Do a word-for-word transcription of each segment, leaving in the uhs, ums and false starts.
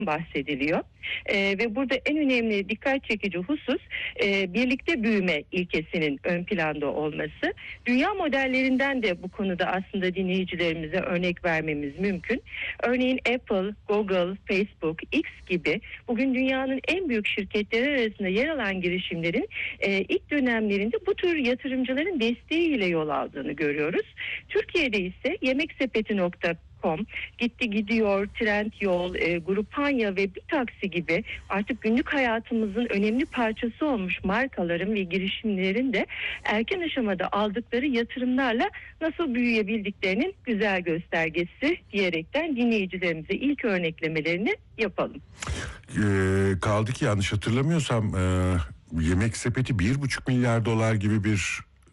bahsediliyor. Ee, ve burada en önemli dikkat çekici husus e, birlikte büyüme ilkesinin ön planda olması. Dünya modellerinden de bu konuda aslında dinleyicilerimize örnek vermemiz mümkün. Örneğin Apple, Google, Facebook, X gibi bugün dünyanın en büyük şirketleri arasında yer alan girişimlerin e, ilk dönemlerinde bu tür yatırımcıların desteğiyle yol aldığını görüyoruz. Türkiye'de ise yemeksepeti nokta com, Gitti Gidiyor, Trendyol, e, Grupanya ve Bir Taksi gibi artık günlük hayatımızın önemli parçası olmuş markaların ve girişimlerin de erken aşamada aldıkları yatırımlarla nasıl büyüyebildiklerinin güzel göstergesi diyerekten dinleyicilerimize ilk örneklemelerini yapalım. Ee, kaldı ki yanlış hatırlamıyorsam e, yemek sepeti bir buçuk milyar dolar gibi bir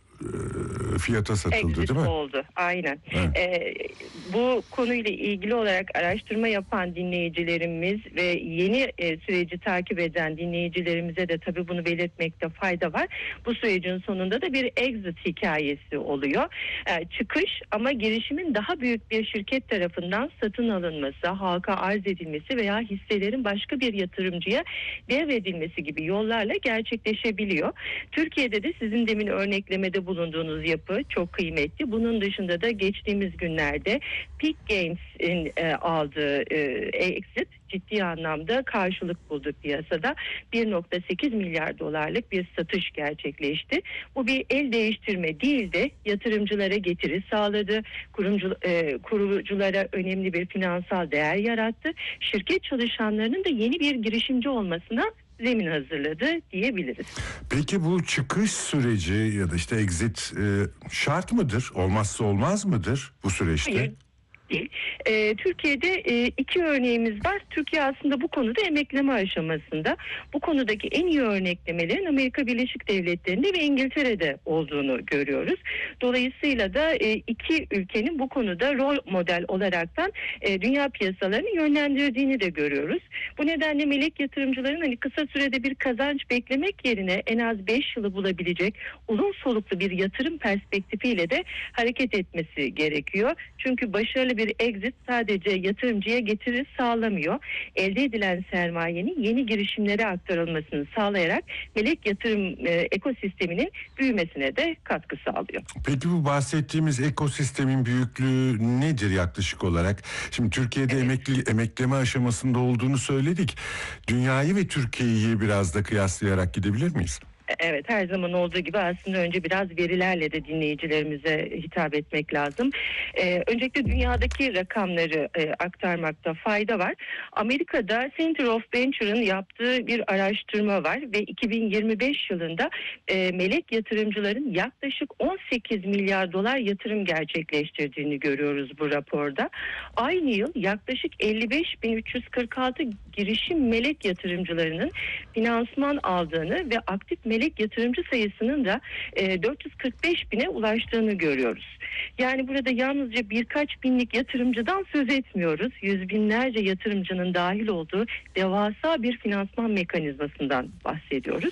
fiyata satıldı, Exit değil mi? Oldu, aynen. Ee, bu konuyla ilgili olarak araştırma yapan dinleyicilerimiz ve yeni e, süreci takip eden dinleyicilerimize de tabii bunu belirtmekte fayda var. Bu sürecin sonunda da bir exit hikayesi oluyor. Ee, çıkış ama girişimin daha büyük bir şirket tarafından satın alınması, halka arz edilmesi veya hisselerin başka bir yatırımcıya devredilmesi gibi yollarla gerçekleşebiliyor. Türkiye'de de sizin demin örneklemede bulunduğunuz yapı çok kıymetli. Bunun dışında da geçtiğimiz günlerde Peak Games'in e, aldığı e, exit ciddi anlamda karşılık buldu piyasada. bir virgül sekiz milyar dolarlık bir satış gerçekleşti. Bu bir el değiştirme değil de yatırımcılara getiri sağladı. Kurumcu, e, kuruculara önemli bir finansal değer yarattı. Şirket çalışanlarının da yeni bir girişimci olmasına zemin hazırladı diyebiliriz. Peki bu çıkış süreci ya da işte exit e, şart mıdır? Olmazsa olmaz mıdır bu süreçte? Hayır. Değil. Ee, Türkiye'de e, iki örneğimiz var. Türkiye aslında bu konuda emekleme aşamasında. Bu konudaki en iyi örneklemelerin Amerika Birleşik Devletleri'nde ve İngiltere'de olduğunu görüyoruz. Dolayısıyla da e, iki ülkenin bu konuda rol model olaraktan e, dünya piyasalarını yönlendirdiğini de görüyoruz. Bu nedenle melek yatırımcıların hani kısa sürede bir kazanç beklemek yerine en az beş yılı bulabilecek uzun soluklu bir yatırım perspektifiyle de hareket etmesi gerekiyor. Çünkü başarılı bir exit sadece yatırımcıya getiri sağlamıyor. Elde edilen sermayenin yeni girişimlere aktarılmasını sağlayarak melek yatırım e, ekosisteminin büyümesine de katkı sağlıyor. Peki bu bahsettiğimiz ekosistemin büyüklüğü nedir yaklaşık olarak? Şimdi Türkiye'de evet. emekli emekleme aşamasında olduğunu söyledik. Dünyayı ve Türkiye'yi biraz da kıyaslayarak gidebilir miyiz? Evet, her zaman olduğu gibi aslında önce biraz verilerle de dinleyicilerimize hitap etmek lazım. Ee, öncelikle dünyadaki rakamları e, aktarmakta fayda var. Amerika'da Center of Venture'ın yaptığı bir araştırma var ve iki bin yirmi beş yılında e, melek yatırımcıların yaklaşık on sekiz milyar dolar yatırım gerçekleştirdiğini görüyoruz bu raporda. Aynı yıl yaklaşık elli beş bin üç yüz kırk altı girişim melek yatırımcılarının finansman aldığını ve aktif melek yatırımcı sayısının da e, dört yüz kırk beş bine ulaştığını görüyoruz. Yani burada yalnızca birkaç binlik yatırımcıdan söz etmiyoruz. Yüz binlerce yatırımcının dahil olduğu devasa bir finansman mekanizmasından bahsediyoruz.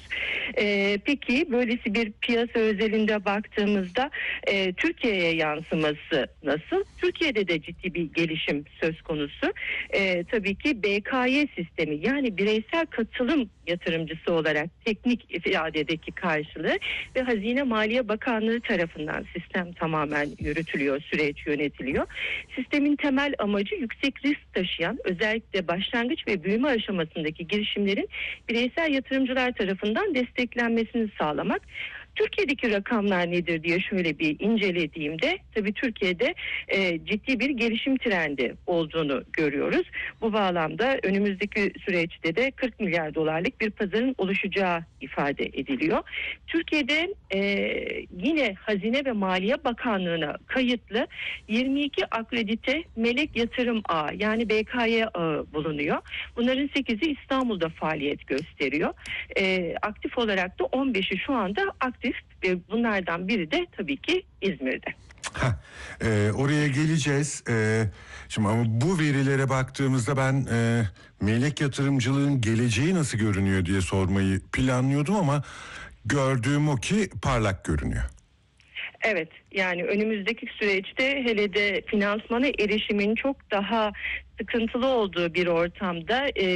E, peki böylesi bir piyasa özelinde baktığımızda e, Türkiye'ye yansıması nasıl? Türkiye'de de ciddi bir gelişim söz konusu. E, tabii ki B K Y sistemi yani bireysel katılım yatırımcısı olarak teknik ifadedeki karşılığı ve Hazine Maliye Bakanlığı tarafından sistem tamamen yürütülüyor, süreç yönetiliyor. Sistemin temel amacı yüksek risk taşıyan özellikle başlangıç ve büyüme aşamasındaki girişimlerin bireysel yatırımcılar tarafından desteklenmesini sağlamak. Türkiye'deki rakamlar nedir diye şöyle bir incelediğimde tabii Türkiye'de e, ciddi bir gelişim trendi olduğunu görüyoruz. Bu bağlamda önümüzdeki süreçte de kırk milyar dolarlık bir pazarın oluşacağı ifade ediliyor. Türkiye'de e, yine Hazine ve Maliye Bakanlığı'na kayıtlı yirmi iki akredite melek yatırım ağı yani B K Y ağı bulunuyor. Bunların sekizi İstanbul'da faaliyet gösteriyor. E, aktif olarak da on beşi şu anda aktif ve bunlardan biri de tabii ki İzmir'de. Heh, e, oraya geleceğiz. E, şimdi ama bu verilere baktığımızda ben e, melek yatırımcılığın geleceği nasıl görünüyor diye sormayı planlıyordum ama gördüğüm o ki parlak görünüyor. Evet, yani önümüzdeki süreçte hele de finansmana erişimin çok daha sıkıntılı olduğu bir ortamda e,